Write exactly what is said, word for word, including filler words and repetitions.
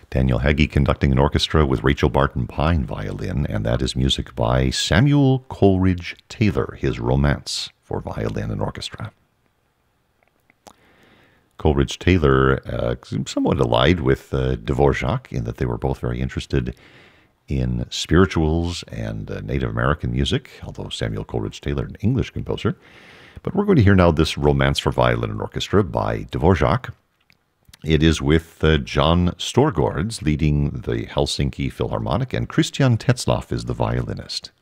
Daniel Hagee conducting an orchestra with Rachel Barton Pine violin, and that is music by Samuel Coleridge Taylor, his Romance for Violin and Orchestra. Coleridge Taylor, uh, somewhat allied with uh, Dvorak in that they were both very interested in spirituals and uh, Native American music, although Samuel Coleridge Taylor, an English composer. But we're going to hear now this Romance for Violin and Orchestra by Dvorak. It is with uh, John Storgårds leading the Helsinki Philharmonic, and Christian Tetzlaff is the violinist.